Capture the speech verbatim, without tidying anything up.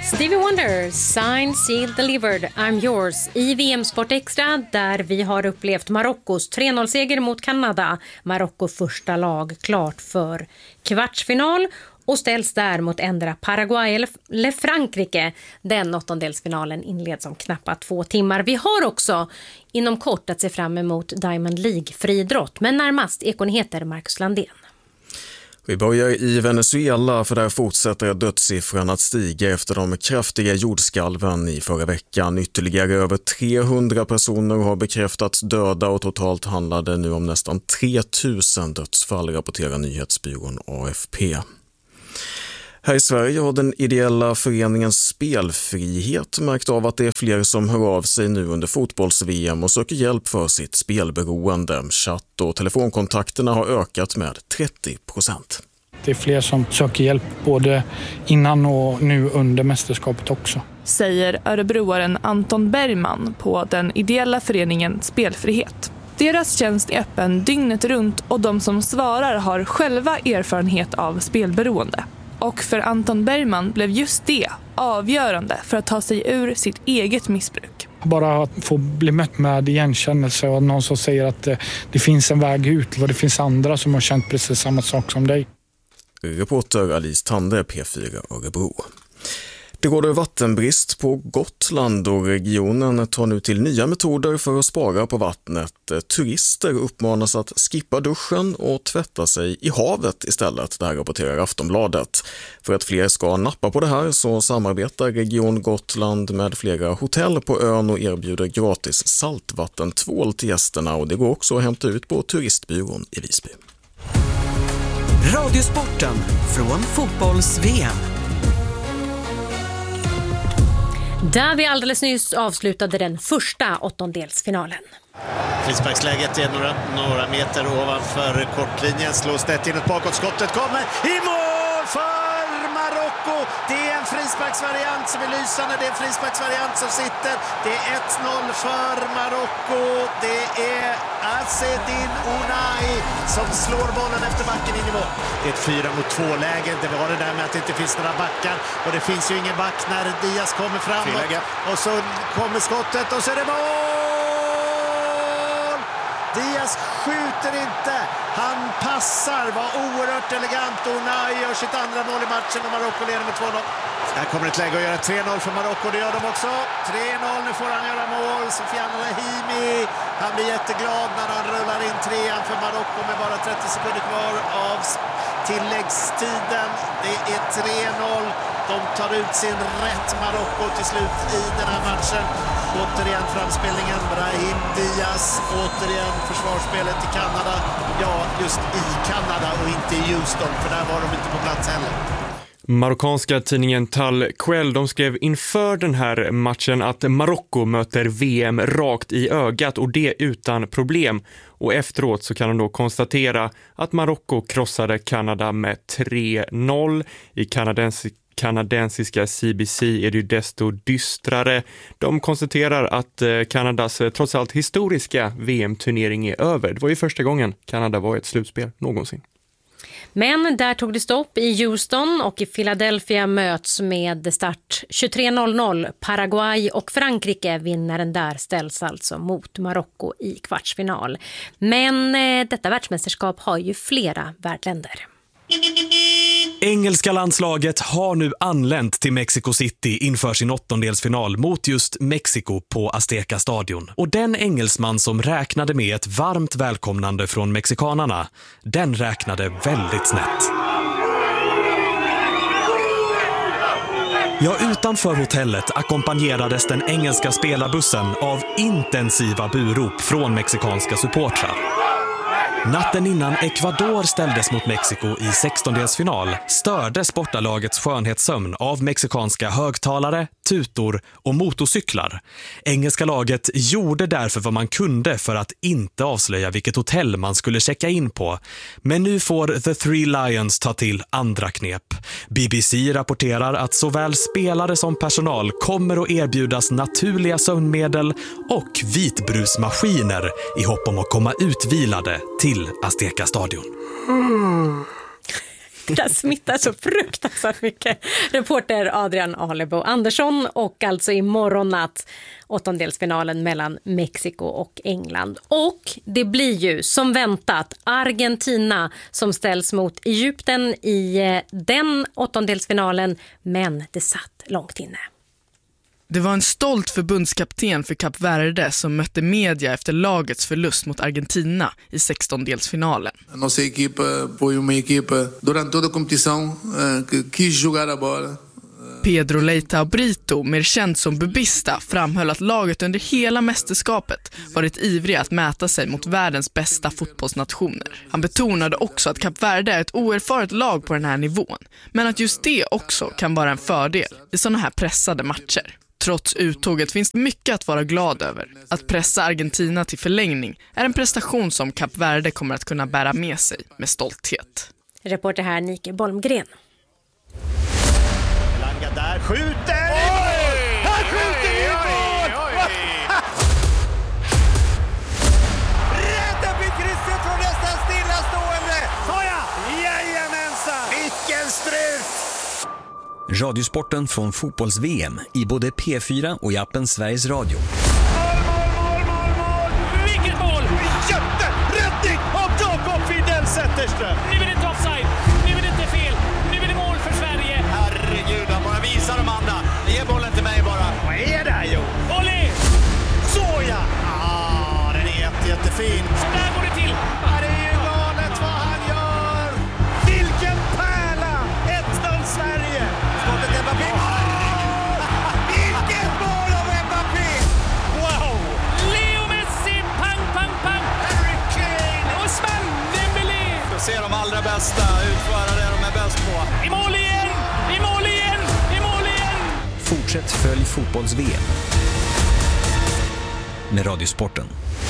Stevie Wonder, Signed, Sealed, Delivered, I'm Yours i V M Sport Extra där vi har upplevt Marockos tre noll-seger mot Kanada. Marocko första lag klart för kvartsfinal och ställs där mot ändra Paraguay eller Frankrike. Den åttondelsfinalen inleds om knappa två timmar. Vi har också inom kort att se fram emot Diamond League-friidrott, men närmast Ekonyheter Marcus Landén. Vi börjar i Venezuela, för där fortsätter dödssiffran att stiga efter de kraftiga jordskalven i förra veckan. Ytterligare över trehundra personer har bekräftats döda och totalt handlar det nu om nästan tre tusen dödsfall, rapporterar nyhetsbyrån A F P. Här i Sverige har den ideella föreningen Spelfrihet märkt av att det är fler som hör av sig nu under fotbolls-V M och söker hjälp för sitt spelberoende. Chatt- och telefonkontakterna har ökat med trettio procent. Det är fler som söker hjälp både innan och nu under mästerskapet också. Säger örebroaren Anton Bergman på den ideella föreningen Spelfrihet. Deras tjänst är öppen dygnet runt och de som svarar har själva erfarenhet av spelberoende. Och för Anton Bergman blev just det avgörande för att ta sig ur sitt eget missbruk. Bara att få bli mött med igenkännelse och någon som säger att det, det finns en väg ut och det finns andra som har känt precis samma sak som dig. Reporter Alice Tande, P fyra Örebro. Det råder vattenbrist på Gotland och regionen tar nu till nya metoder för att spara på vattnet. Turister uppmanas att skippa duschen och tvätta sig i havet istället, det här rapporterar Aftonbladet. För att fler ska nappa på det här så samarbetar Region Gotland med flera hotell på ön och erbjuder gratis saltvattentvål till gästerna, och det går också att hämta ut på turistbyrån i Visby. Radiosporten från fotbolls-V M. Där vi alldeles nyss avslutade den första åttondelsfinalen. Frisparksläget är några, några meter ovanför kortlinjen. Slås det in ett bakåtskottet. Kommer i mål för Marocko. Det är en frisparksvariant som är lysande. Det är en frisparksvariant som sitter. Det är ett noll för Marocko. Det är Azzedine Ounahi som slår bollen efter backen in i mål. Det är ett fyra mot två läge. Det var det där med att det inte finns några backar. Och det finns ju ingen back när Diaz kommer fram. Och så kommer skottet och så är det mål! Diaz skjuter inte. Han passar. Var oerhört elegant. Ounahi gör sitt andra mål i matchen och Marocko leder med två noll. Här kommer ett läge att göra tre noll för Marocko. Det gör de också. tre noll. Nu får han göra mål. Sofiane Rahimi. Han blir jätteglad när han rullar in trean för Marocko med bara trettio sekunder kvar av tilläggstiden. Det är tre noll. De tar ut sin rätt, Marocko, till slut i den här matchen. Återigen framspelningen, Brahim Diaz. Återigen försvarsspelet i Kanada. Ja, just i Kanada och inte i Houston, för där var de inte på plats heller. Marockanska tidningen Tal Quel, de skrev inför den här matchen att Marocko möter V M rakt i ögat och det utan problem. Och efteråt så kan de då konstatera att Marocko krossade Kanada med tre noll. I kanadensiska kanadensiska C B C är det ju desto dystrare. De konstaterar att Kanadas trots allt historiska V M-turnering är över. Det var ju första gången Kanada var i ett slutspel någonsin. Men där tog det stopp i Houston och i Philadelphia möts med start tjugotre noll noll. Paraguay och Frankrike, vinnaren där ställs alltså mot Marocko i kvartsfinal. Men eh, detta världsmästerskap har ju flera värdländer. Engelska landslaget har nu anlänt till Mexico City inför sin åttondelsfinal mot just Mexiko på Azteca Stadion. Och den engelsman som räknade med ett varmt välkomnande från mexikanarna, den räknade väldigt snett. Ja, utanför hotellet ackompanjerades den engelska spelarbussen av intensiva burop från mexikanska supportrar. Natten innan Ecuador ställdes mot Mexiko i sextondelsfinal stördes bortalagets skönhetssömn av mexikanska högtalare, tutor och motorcyklar. Engelska laget gjorde därför vad man kunde för att inte avslöja vilket hotell man skulle checka in på. Men nu får The Three Lions ta till andra knep. B B C rapporterar att såväl spelare som personal kommer att erbjudas naturliga sömnmedel och vitbrusmaskiner i hopp om att komma utvilade till Azteca Stadion. Mm. Det smittar så fruktansvärt mycket. Reporter Adrian Alebo Andersson och alltså imorgon natt åttondelsfinalen mellan Mexiko och England. Och det blir ju som väntat Argentina som ställs mot Egypten i den åttondelsfinalen, men det satt långt inne. Det var en stolt förbundskapten för Kap Verde som mötte media efter lagets förlust mot Argentina i sextondelsfinalen. Nossa equipa foi uma equipa durante toda a competição que quis jogar a bola. Pedro Leitao Brito, mer känd som Bubista, framhöll att laget under hela mästerskapet varit ivriga att mäta sig mot världens bästa fotbollsnationer. Han betonade också att Kap Verde är ett oerfaret lag på den här nivån, men att just det också kan vara en fördel i sådana här pressade matcher. Trots uttåget finns det mycket att vara glad över. Att pressa Argentina till förlängning är en prestation som Kap Verde kommer att kunna bära med sig med stolthet. Reporter här Nike Bolmgren. Langa där, skjuter! Oj! Han skjuter i mål! Rädda blir krysset från nästan stillastående! Såja! Jajamensan! Vilken strut! Radiosporten från fotbolls-V M i både P fyra och i appen Sveriges Radio. Mål, mål, mål, mål, mål! Vilket mål! Jätte! Räddning av Jakob Fidel Zetterström! Nu är det inte offside, nu är det inte fel, nu är det mål för Sverige. Herregud, han bara visar de andra. Ge bollen till mig bara. Vad är det här, Jo? Olé! Såja! Ah, den är jätte, jättefin. Så där går det till. Ja, det är ju galet vad han gör! Vilken pärla! ett noll Sverige! Skottet är Mbappé. Oh! Vilket mål av Mbappé! Wow! Leo Messi, pang, pang, pang. Harry Kane! Ousmane Dembélé. Då ser de allra bästa utföra det de är bäst på. I mål igen, i mål igen, i mål igen. Fortsätt följ fotbolls-V M med Radiosporten.